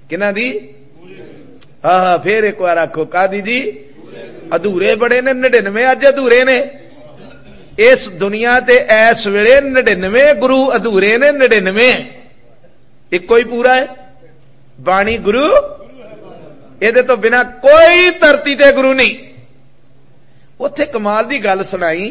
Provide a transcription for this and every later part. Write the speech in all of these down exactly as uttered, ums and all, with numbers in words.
किन्हां दी? आह फिर एक बार आखो कादी जी? अधूरे बड़े ने नड़िनवे अज अधूरे ने इस दुनिया ते इस वेले नड़िनवे गुरु अधूरे ने नड़िनवे इको ही पूरा है बाणी गुरु इहदे तो बिना कोई धरती ते गुरु नहीं। उत्थे कमाल दी गल सुनाई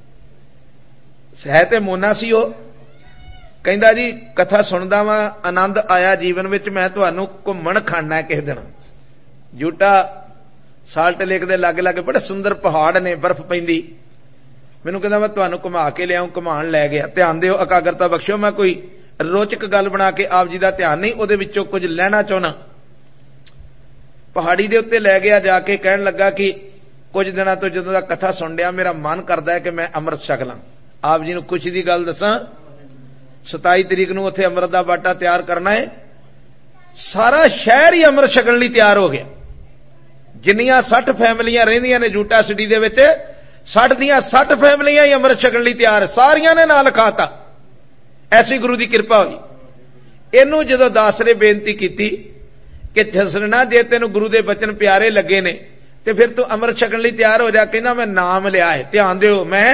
है ते मोना सी ओ कहंदा जी कथा सुनदा वां आनंद आया जीवन विच मैं तुहानू घुम्मण खाना है किस दिन। जूटा साल्ट लेक दे लागे लागे बड़े सुंदर पहाड़ ने बर्फ पैंदी मैनू कहंदा मैं तुहानू घुमा के लियाऊं घुमाण लै गया। ध्यान दिओ एकाग्रता बख्शो मैं कोई रोचक गल बना के आप जी दा ध्यान नहीं उहदे विचों कुछ लैना चाहुंदा। पहाड़ी दे उत्ते लै गया जाके कहण लगा कि कुछ दिनों तो जदों दा कथा सुन लिया मेरा मन करदा है कि मैं अमृत छक ਲਾਂ। आप जी नूं खुशी दी गल दसां सताई तरीक नूं उत्थे अमृत दा बाटा तैयार करना है। सारा शहर ही अमृत छकण लई तैयार हो गया। जिन्नियां सठ फैमिलियां रहिंदियां ने जूटा सिटी दे विच सठ दियां सठ फैमिलियां ही अमृत छकण लई तैयार है। सारियां ने नां लिखाता ऐसी गुरु दी किरपा होई। इहनूं जदों दास ने बेनती कीती कि जसरना जे तैनूं गुरु दे बचन प्यारे लगे ने ते फिर तू अमृत छकण लई तैयार हो जा। कहंदा मैं नाम लिया है। ध्यान दिओ मैं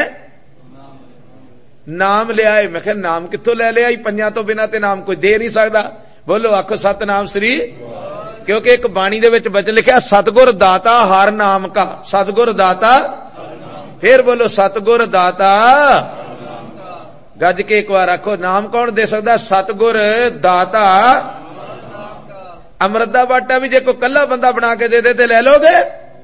नाम लिया है। मैं कहा नाम कित्थों लै लिया? पंजां तो बिना ते नाम कोई दे नहीं सकदा। बोलो आखो सतनाम श्री। क्योंकि एक बाणी दे विच वचन लिखिआ सतगुर दाता हर नाम का। सतगुर दाता फिर बोलो सतगुर दाता गज के एक बार आखो नाम कौन दे सकदा? सतगुर दाता। अमृत दा बाटा भी जे कोई कल्ला बंदा बना के दे दे ते ले लोगे?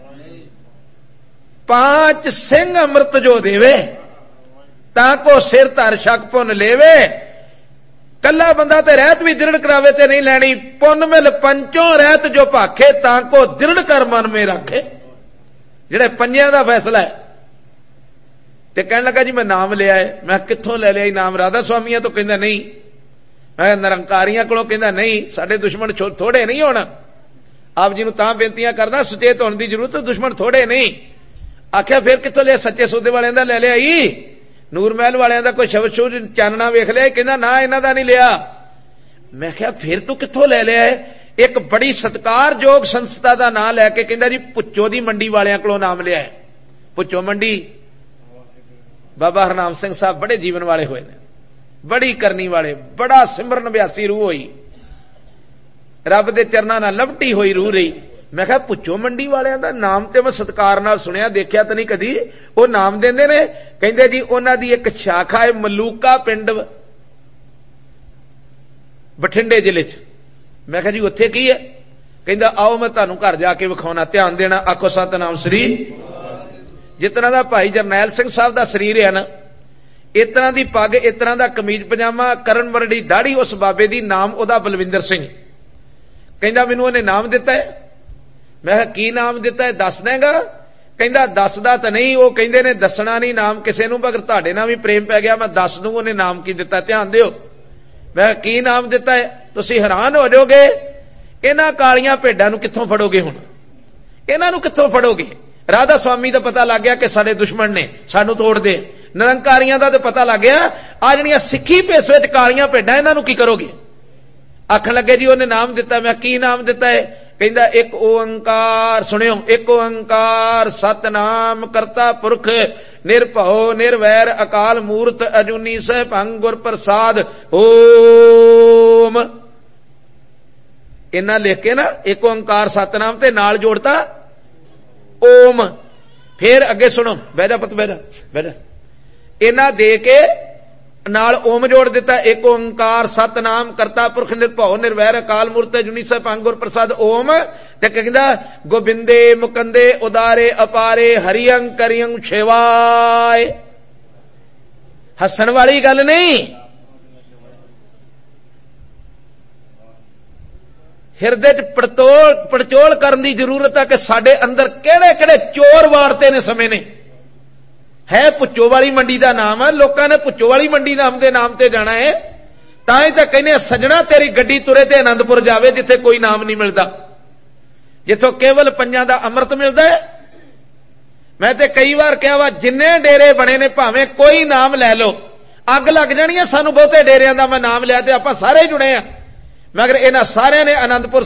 पांच सिंह अमृत जो देवे ताको सिर धर शक पुन लेवे। कल्ला बंदा ते रहत भी दृढ़ करावे ते नहीं लैनी। पुन मिल पंचों रहत जो भाखे ताको दृढ़ कर मन में रखे। जेड़े पंजियां दा फैसला है। ते कहने लगा जी मैं नाम लिया है। मैं कित्थों ले लिया नाम? राधा स्वामिया तो कहंदा नहीं। मैं निरंकारियां कोलों कहंदा नहीं। साडे दुश्मन थोड़े नहीं होना। आप जी नूं तां बेनतियां करदा सुचेत होने की जरूरत। दुश्मन थोड़े नहीं। आख्या फिर कित्थों लिया? सच्चे सौदे वालियां दा ले लिया ही। नूर महल वालियां दा कोई शब्द शूर चानना वेख लिया? कहंदा ना इन्हां दा नहीं लिया। मैं कहा फिर तू कित्थों ले लिया है? एक बड़ी सत्कारयोग संस्था दा नाम लैके कहंदा जी भुच्चो दी मंडी वालियां कोलों नाम लिया है। भुच्चो मंडी बाबा हरनाम सिंह साहब बड़े जीवन वाले हुए ने बड़ी करनी वाले बड़ा सिमरन अभ्यासी रूह हुई रब दे चरनां नाल लवटी हुई रूह रही। मैं कहा भुच्चो मंडी वालियां दा नाम ते मैं सत्कार नाल सुनिया देखिया तो नहीं कदी। वो नाम देंदे ने कहंदे जी उन्हां दी एक शाखा है मलूका पिंड बठिंडे जिले च। मैं कहा जी उत्थे की है? कहंदा आओ मैं तुहानूं घर जाके विखाउणा। ध्यान देना आखो सतनाम श्री। जितना दा भाई जरनैल सिंह साहब दा शरीर है ना इतना दी पग इतना दा कमीज पजामा करन वरडी दाढ़ी उस बाबे दी नाम उहदा बलविंदर सिंह। कहंदा मैनूं उहने नाम दिता है। मैं की नाम दिता है दस देगा? कहंदा दसदा तां नहीं। वो कहंदे ने दसना नहीं नाम किसे नूं मगर तुहाडे नाल भी प्रेम पै गया मैं दस दूं उहने नाम की दिता। ध्यान दिओ मैं की नाम दिता है? तुसीं हैरान हो जाओगे। इन्हां कालियां भेडां नूं कित्थों फड़ोगे? हुण इन्हां नूं कित्थों फड़ोगे? राधा स्वामी का पता लग गया कि साडे दुश्मन ने सानू तोड़ दे। निरंकारियां दा तो पता लग गया आ जिहड़ियां सिक्खी भेस विच कालियां भेडां इन्हां नूं की करोगे? आखण लगे जी उहने नाम दिता। मैं की नाम दिता है? कहंदा एक ओंकार। सुनियो एक ओंकार सतनाम करता पुरख निरभਉ निरवैर अकाल मूरत अजूनी सहभंग गुर प्रसाद ओम। इन्ना लिख के ना एक ओंकार सतनाम ते नाल जोड़ता ओम। फिर अगे सुनो बह जा पुत बह जा बह जा। इन्ना दे के नाल ओम जोड़ दिता। एक ओंकार सतनाम करता पुरख निरभਉ निरवैर अकाल मूरत अजूनी सहभंग गुर प्रसाद ओम। ते कहंदा गोबिंदे मुकंदे उदारे अपारे हरियं करियं छेवाय। हसन वाली गल नहीं। हिरदे च पड़तोल पड़चोल करने की जरूरत है कि साडे अंदर केड़े केड़े चोर वारते ने समय ने। है भुच्चो वाली मंडी का नाम है। लोगों ने भुच्चो वाली मंडी नाम के नाम से जाना है। तां ही तां कहने सजना तेरी गड्डी तुरे ते आनंदपुर जावे जिथे कोई नाम नहीं मिलता। जिथों केवल पंजां दा अमृत मिलता है। मैं ते कई बार कहा वा जिन्ने डेरे बने ने भावें कोई नाम लै लो अग लग जानी है। सानू बहुते डेरियां दा मैं नाम लिया ते आपां सारे जुड़े हैं मगर इन्हां सारियां ने आनंदपुर